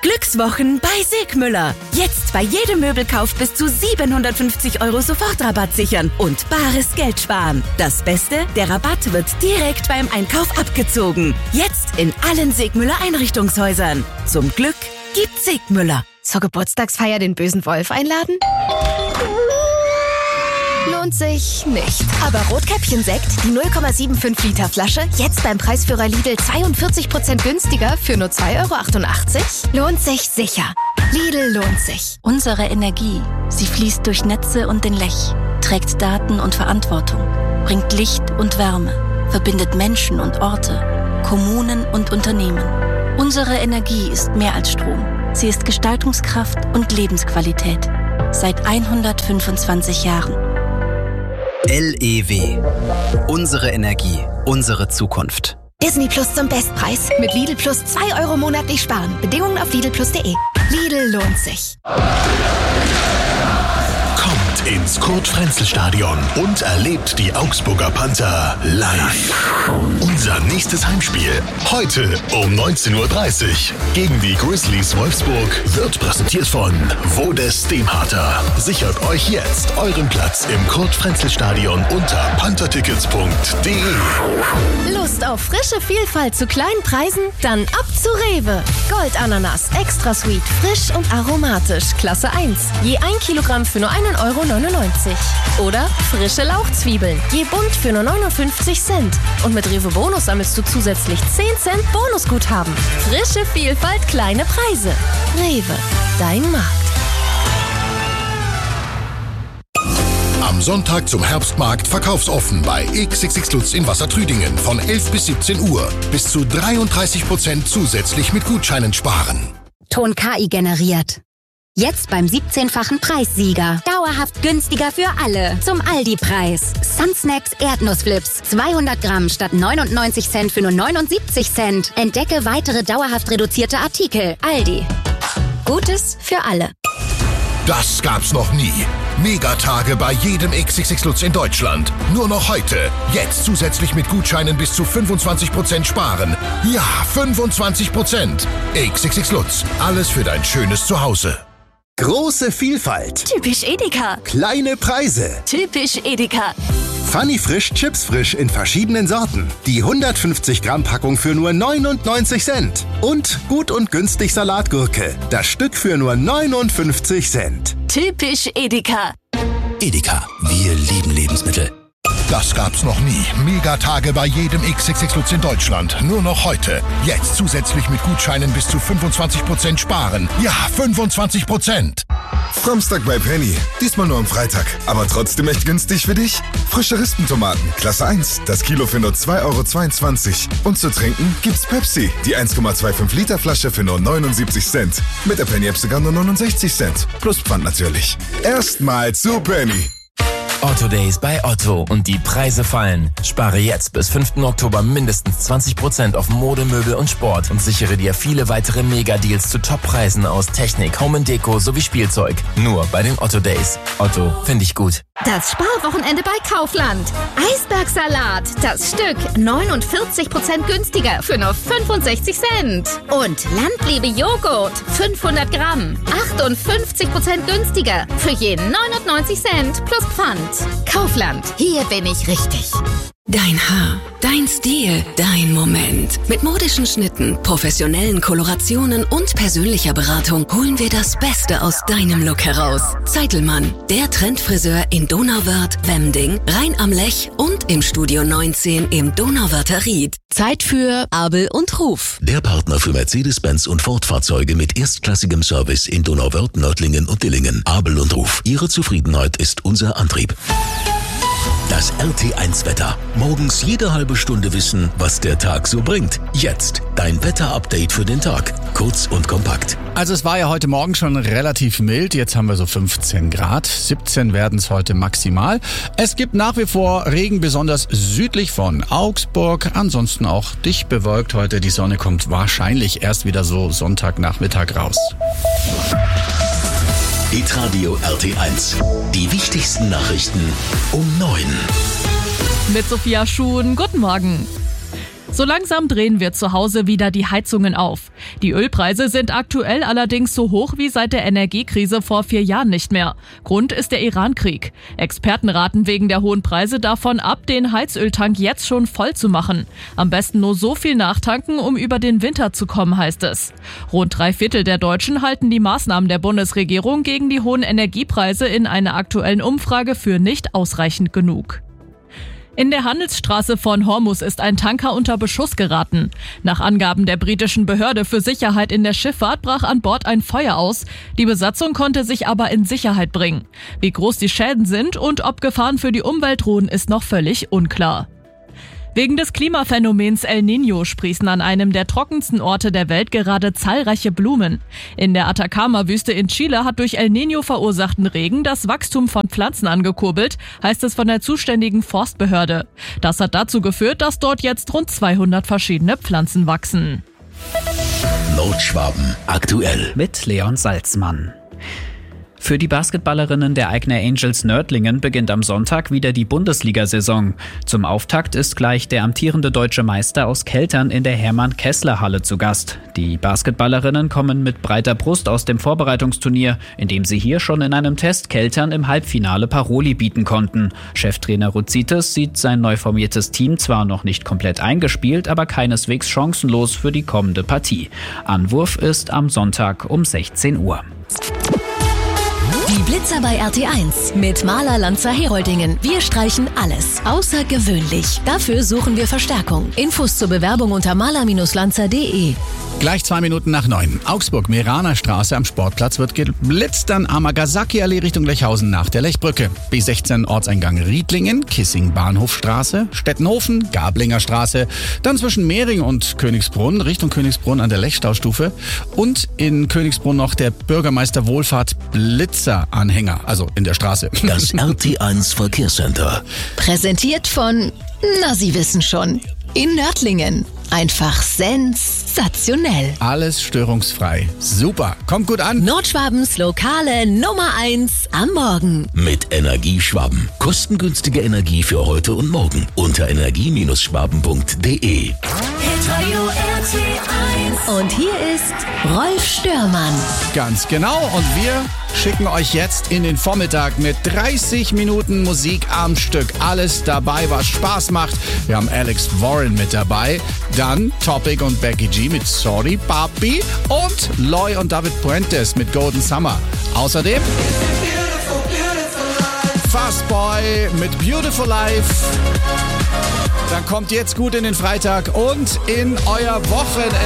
Glückswochen bei Segmüller. Jetzt bei jedem Möbelkauf bis zu 750 € Sofortrabatt sichern und bares Geld sparen. Das Beste, der Rabatt wird direkt beim Einkauf abgezogen. Jetzt in allen Segmüller Einrichtungshäusern. Zum Glück gibt's Segmüller. Zur Geburtstagsfeier den bösen Wolf einladen? Lohnt sich nicht. Aber Rotkäppchen-Sekt, die 0,75 Liter Flasche, jetzt beim Preisführer Lidl 42% günstiger für nur 2,88 €? Lohnt sich sicher. Lidl lohnt sich. Unsere Energie, sie fließt durch Netze und den Lech, trägt Daten und Verantwortung, bringt Licht und Wärme, verbindet Menschen und Orte, Kommunen und Unternehmen. Unsere Energie ist mehr als Strom. Sie ist Gestaltungskraft und Lebensqualität. Seit 125 Jahren. LEW. Unsere Energie, unsere Zukunft. Disney Plus zum Bestpreis. Mit Lidl Plus 2 € monatlich sparen. Bedingungen auf lidlplus.de. Lidl lohnt sich. Kommt ins Kurt-Frenzel-Stadion und erlebt die Augsburger Panther live. Unser nächstes Heimspiel heute um 19:30 Uhr gegen die Grizzlies Wolfsburg wird präsentiert von Vodes Demharter. Sichert euch jetzt euren Platz im Kurt-Frenzel-Stadion unter panthertickets.de. Lust auf frische Vielfalt zu kleinen Preisen? Dann ab zu Rewe. Goldananas, extra sweet, frisch und aromatisch, Klasse 1. Je 1 Kilogramm für nur 1,99 €. Oder frische Lauchzwiebeln, je bunt für nur 59 Cent. Und mit Rewe Bonus sammelst du zusätzlich 10 Cent Bonusguthaben. Frische Vielfalt, kleine Preise. Rewe, dein Markt. Am Sonntag zum Herbstmarkt verkaufsoffen bei XXX Lutz in Wassertrüdingen von 11 bis 17 Uhr. Bis zu 33% zusätzlich mit Gutscheinen sparen. Ton KI generiert. Jetzt beim 17-fachen Preissieger. Dauerhaft günstiger für alle. Zum Aldi-Preis. Sunsnacks Erdnussflips. 200 Gramm statt 99 Cent für nur 79 Cent. Entdecke weitere dauerhaft reduzierte Artikel. Aldi. Gutes für alle. Das gab's noch nie. Megatage bei jedem XXX Lutz in Deutschland. Nur noch heute. Jetzt zusätzlich mit Gutscheinen bis zu 25% sparen. Ja, 25%. XXX Lutz. Alles für dein schönes Zuhause. Große Vielfalt. Typisch Edeka. Kleine Preise. Typisch Edeka. Funny Frisch Chips Frisch in verschiedenen Sorten. Die 150 Gramm Packung für nur 99 Cent. Und gut und günstig Salatgurke. Das Stück für nur 59 Cent. Typisch Edeka. Edeka. Wir lieben Lebensmittel. Das gab's noch nie. Megatage bei jedem XXX Lutz in Deutschland. Nur noch heute. Jetzt zusätzlich mit Gutscheinen bis zu 25% sparen. Ja, 25%. Samstag bei Penny. Diesmal nur am Freitag. Aber trotzdem echt günstig für dich. Frische Rispentomaten, Klasse 1. Das Kilo für nur 2,22 €. Und zu trinken gibt's Pepsi. Die 1,25 Liter Flasche für nur 79 Cent. Mit der Penny-App sogar nur 69 Cent. Plus Pfand natürlich. Erstmal zu Penny. Otto Days bei Otto und die Preise fallen. Spare jetzt bis 5. Oktober mindestens 20% auf Mode, Möbel und Sport und sichere dir viele weitere Mega-Deals zu Top-Preisen aus Technik, Home & Deko sowie Spielzeug. Nur bei den Otto Days. Otto, finde ich gut. Das Sparwochenende bei Kaufland. Eisbergsalat, das Stück 49% günstiger für nur 65 Cent. Und Landliebe Joghurt, 500 Gramm, 58% günstiger für je 99 Cent plus Pfand. Kaufland, hier bin ich richtig. Dein Haar, dein Stil, dein Moment. Mit modischen Schnitten, professionellen Kolorationen und persönlicher Beratung holen wir das Beste aus deinem Look heraus. Zeitelmann, der Trendfriseur in Donauwörth, Wemding, Rhein am Lech und im Studio 19 im Donauwörther Ried. Zeit für Abel und Ruf. Der Partner für Mercedes-Benz und Ford-Fahrzeuge mit erstklassigem Service in Donauwörth, Nördlingen und Dillingen. Abel und Ruf. Ihre Zufriedenheit ist unser Antrieb. Das RT1-Wetter. Morgens jede halbe Stunde wissen, was der Tag so bringt. Jetzt dein Wetter-Update für den Tag. Kurz und kompakt. Also es war ja heute Morgen schon relativ mild. Jetzt haben wir so 15 Grad. 17 werden es heute maximal. Es gibt nach wie vor Regen, besonders südlich von Augsburg. Ansonsten auch dicht bewölkt heute. Die Sonne kommt wahrscheinlich erst wieder so Sonntagnachmittag raus. Hitradio RT1. Die wichtigsten Nachrichten um 9. Mit Sophia Schuhn. Guten Morgen. So langsam drehen wir zu Hause wieder die Heizungen auf. Die Ölpreise sind aktuell allerdings so hoch wie seit der Energiekrise vor 4 Jahren nicht mehr. Grund ist der Iran-Krieg. Experten raten wegen der hohen Preise davon ab, den Heizöltank jetzt schon voll zu machen. Am besten nur so viel nachtanken, um über den Winter zu kommen, heißt es. Rund 3/4 der Deutschen halten die Maßnahmen der Bundesregierung gegen die hohen Energiepreise in einer aktuellen Umfrage für nicht ausreichend genug. In der Handelsstraße von Hormuz ist ein Tanker unter Beschuss geraten. Nach Angaben der britischen Behörde für Sicherheit in der Schifffahrt brach an Bord ein Feuer aus. Die Besatzung konnte sich aber in Sicherheit bringen. Wie groß die Schäden sind und ob Gefahren für die Umwelt drohen, ist noch völlig unklar. Wegen des Klimaphänomens El Niño sprießen an einem der trockensten Orte der Welt gerade zahlreiche Blumen. In der Atacama-Wüste in Chile hat durch El Niño verursachten Regen das Wachstum von Pflanzen angekurbelt, heißt es von der zuständigen Forstbehörde. Das hat dazu geführt, dass dort jetzt rund 200 verschiedene Pflanzen wachsen. Nordschwaben aktuell mit Leon Salzmann. Für die Basketballerinnen der Aigner Angels Nördlingen beginnt am Sonntag wieder die Bundesliga-Saison. Zum Auftakt ist gleich der amtierende deutsche Meister aus Keltern in der Hermann-Kessler-Halle zu Gast. Die Basketballerinnen kommen mit breiter Brust aus dem Vorbereitungsturnier, in dem sie hier schon in einem Test Keltern im Halbfinale Paroli bieten konnten. Cheftrainer Rudzitis sieht sein neu formiertes Team zwar noch nicht komplett eingespielt, aber keineswegs chancenlos für die kommende Partie. Anwurf ist am Sonntag um 16 Uhr. Die Blitzer bei RT1 mit Maler Lanzer Heroldingen. Wir streichen alles. Außergewöhnlich. Dafür suchen wir Verstärkung. Infos zur Bewerbung unter maler-lanzer.de. Gleich 2 Minuten nach 9. Augsburg, Meraner Straße am Sportplatz wird geblitzt, dann Amagasaki-Allee Richtung Lechhausen nach der Lechbrücke. B16 Ortseingang Riedlingen, Kissing Bahnhofstraße, Stettenhofen, Gablinger Straße, dann zwischen Mehring und Königsbrunn Richtung Königsbrunn an der Lechstaustufe und in Königsbrunn noch der Bürgermeister Wohlfahrt Blitzer-Anhänger, also in der Straße. Das RT1 Verkehrscenter. Präsentiert von, na Sie wissen schon, in Nördlingen. Einfach sensationell. Alles störungsfrei. Super. Kommt gut an. Nordschwabens lokale Nummer 1 am Morgen. Mit Energieschwaben. Kostengünstige Energie für heute und morgen. Unter energie-schwaben.de. Und hier ist Rolf Störmann. Ganz genau. Und wir schicken euch jetzt in den Vormittag mit 30 Minuten Musik am Stück. Alles dabei, was Spaß macht. Wir haben Alex Warren mit dabei. Dann Topic und Becky G mit Sorry Papi und Loy und David Puentes mit Golden Summer. Außerdem Fastboy mit Beautiful Life. Dann kommt jetzt gut in den Freitag und in euer Wochenende.